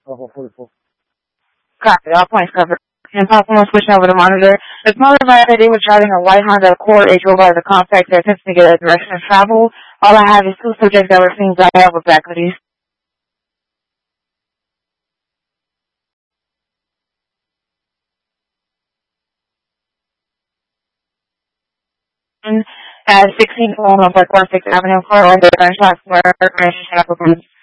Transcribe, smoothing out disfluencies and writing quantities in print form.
Level 44. Copy, all points covered. And possible switching over to monitor. The smaller ID was driving a white Honda Accord. A drove by the compact. They're attempting to get a direction of travel. All I have is 2 subjects that were seen black out with black hoodies. At 16 Oklahoma, Park 16th Avenue, Fort Worth, gunshots were apprehended.